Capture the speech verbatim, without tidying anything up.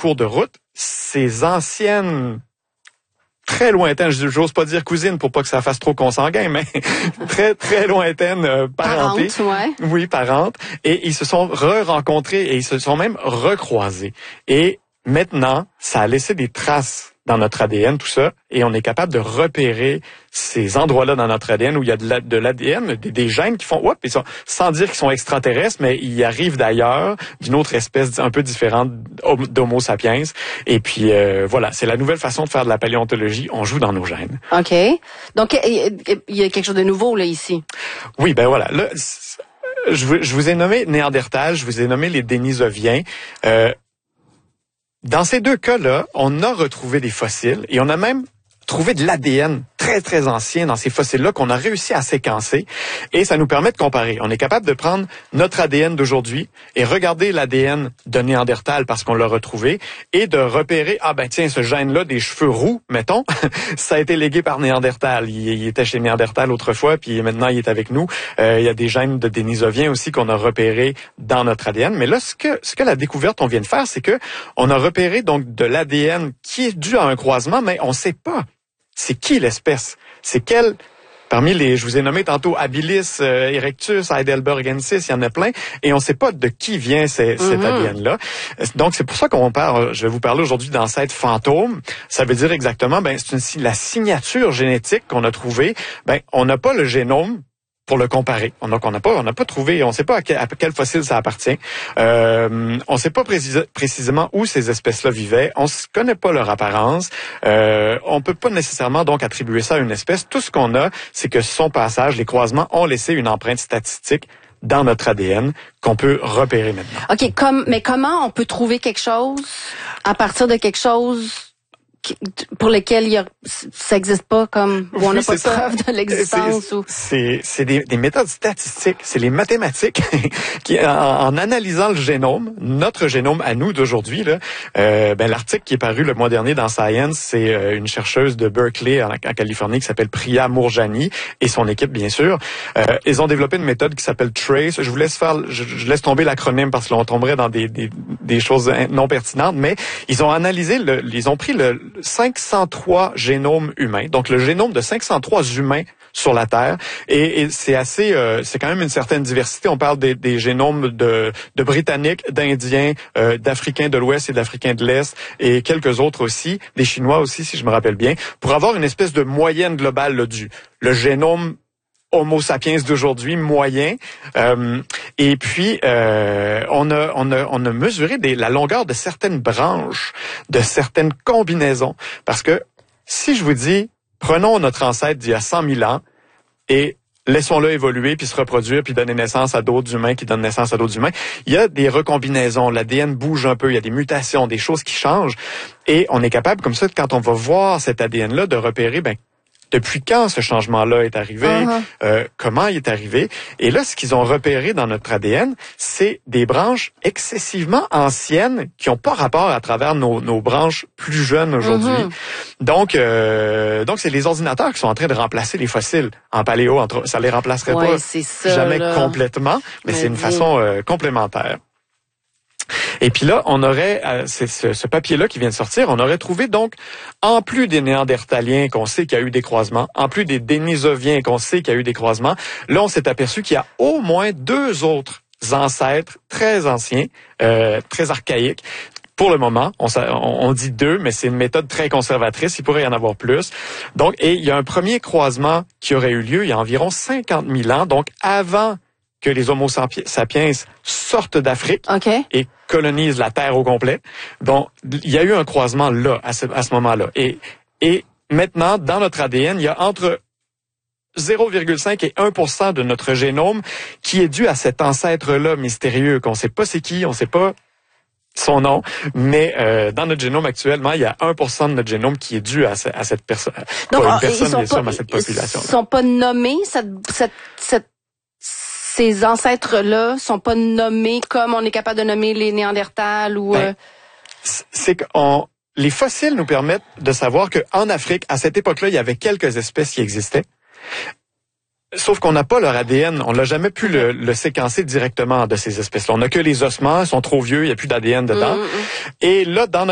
cours de route, ces anciennes très lointaines, j'ose pas dire cousines pour pas que ça fasse trop consanguin, mais très, très lointaines euh, parentées. Parente, ouais. Oui, parentes. Et ils se sont re-rencontrés et ils se sont même recroisés. Et maintenant, ça a laissé des traces dans notre A D N, tout ça, et on est capable de repérer ces endroits-là dans notre A D N où il y a de l'A D N, des, des gènes qui font, oups, ils sont, sans dire qu'ils sont extraterrestres, mais ils arrivent d'ailleurs, d'une autre espèce un peu différente d'Homo sapiens. Et puis, euh, voilà, c'est la nouvelle façon de faire de la paléontologie. On joue dans nos gènes. OK. Donc, il y a quelque chose de nouveau, là, ici. Oui, ben voilà. Là, je vous, je vous ai nommé Néandertal, je vous ai nommé les Dénisoviens. Euh, Dans ces deux cas-là, on a retrouvé des fossiles et on a même trouvé de l'A D N très, très ancien dans ces fossiles-là qu'on a réussi à séquencer et ça nous permet de comparer. On est capable de prendre notre A D N d'aujourd'hui et regarder l'A D N de Néandertal parce qu'on l'a retrouvé et de repérer, ah ben tiens, ce gène-là des cheveux roux, mettons, ça a été légué par Néandertal. Il, il était chez Néandertal autrefois puis maintenant il est avec nous. Euh, il y a des gènes de Dénisoviens aussi qu'on a repérés dans notre A D N. Mais là, ce que, ce que la découverte on vient de faire, c'est que on a repéré donc de l'A D N qui est dû à un croisement, mais on sait pas c'est qui l'espèce? C'est quelle? Parmi les, je vous ai nommé tantôt Habilis, euh, Erectus, Heidelbergensis, il y en a plein, et on ne sait pas de qui vient ces, mm-hmm. cet A D N-là. Donc c'est pour ça qu'on parle. Je vais vous parler aujourd'hui d'ancêtres fantômes. Ça veut dire exactement, ben c'est une, la signature génétique qu'on a trouvée. Ben on n'a pas le génome pour le comparer. Donc on n'a pas, on n'a pas trouvé, on ne sait pas à quel, à quel fossile ça appartient. Euh, on ne sait pas précis, précisément où ces espèces-là vivaient. On ne connaît pas leur apparence. Euh, on peut pas nécessairement donc attribuer ça à une espèce. Tout ce qu'on a, c'est que son passage, les croisements ont laissé une empreinte statistique dans notre A D N qu'on peut repérer maintenant. OK, comme, mais comment on peut trouver quelque chose à partir de quelque chose pour lesquels il y a, ça n'existe pas, comme où on n'a oui, pas de preuve de l'existence? C'est, ou... c'est, c'est des, des méthodes statistiques, c'est les mathématiques qui, en, en analysant le génome, notre génome à nous d'aujourd'hui, là, euh, ben, l'article qui est paru le mois dernier dans Science, c'est euh, une chercheuse de Berkeley en, en Californie qui s'appelle Priya Moorjani et son équipe, bien sûr. Euh, ils ont développé une méthode qui s'appelle TRACE. Je vous laisse faire, je, je laisse tomber l'acronyme parce que là, on tomberait dans des, des, des choses non pertinentes, mais ils ont analysé, le, ils ont pris le cinq cent trois génomes humains, donc le génome de cinq cent trois humains sur la Terre, et, et c'est assez, euh, c'est quand même une certaine diversité. On parle des, des génomes de, de Britanniques, d'Indiens, euh, d'Africains de l'Ouest et d'Africains de l'Est, et quelques autres aussi, des Chinois aussi, si je me rappelle bien, pour avoir une espèce de moyenne globale là, du le génome Homo sapiens d'aujourd'hui moyen, euh, et puis euh, on a on a on a mesuré des, la longueur de certaines branches, de certaines combinaisons, parce que si je vous dis prenons notre ancêtre d'il y a cent mille ans et laissons-le évoluer puis se reproduire puis donner naissance à d'autres humains qui donnent naissance à d'autres humains, il y a des recombinaisons, l'A D N bouge un peu, il y a des mutations, des choses qui changent, et on est capable comme ça quand on va voir cet A D N là de repérer ben depuis quand ce changement-là est arrivé, uh-huh. euh, comment il est arrivé. Et là, ce qu'ils ont repéré dans notre A D N, c'est des branches excessivement anciennes qui n'ont pas rapport à travers nos, nos branches plus jeunes aujourd'hui. Uh-huh. Donc, euh, donc c'est les ordinateurs qui sont en train de remplacer les fossiles en paléo. Entre, ça les remplacerait ouais, pas ça, jamais là. complètement, mais, mais c'est une façon euh, complémentaire. Et puis là, on aurait, euh, c'est ce, ce papier-là qui vient de sortir, on aurait trouvé donc, en plus des Néandertaliens qu'on sait qu'il y a eu des croisements, en plus des Dénisoviens qu'on sait qu'il y a eu des croisements, là, on s'est aperçu qu'il y a au moins deux autres ancêtres très anciens, euh, très archaïques. Pour le moment, on, on dit deux, mais c'est une méthode très conservatrice. Il pourrait y en avoir plus. Donc, et il y a un premier croisement qui aurait eu lieu il y a environ cinquante mille ans, donc avant que les Homo sapiens sortent d'Afrique okay. et colonisent la Terre au complet. Donc, il y a eu un croisement là, à ce, à ce moment-là. Et, et maintenant, dans notre A D N, il y a entre zéro virgule cinq et un pour cent de notre génome qui est dû à cet ancêtre-là mystérieux, qu'on ne sait pas c'est qui, on ne sait pas son nom, mais euh, dans notre génome actuellement, il y a un pour cent de notre génome qui est dû à, ce, à cette personne. Donc, pas une personne, ils sont bien sûr, pas, mais à cette population. Ils ne sont pas nommés, cette, cette, cette ces ancêtres-là sont pas nommés comme on est capable de nommer les Néandertals ou... Ben, c'est qu'on les fossiles nous permettent de savoir qu'en Afrique, à cette époque-là, il y avait quelques espèces qui existaient. Sauf qu'on n'a pas leur A D N. On n'a jamais pu le, le séquencer directement de ces espèces-là. On n'a que les ossements, ils sont trop vieux, il n'y a plus d'A D N dedans. Mm-hmm. Et là, dans notre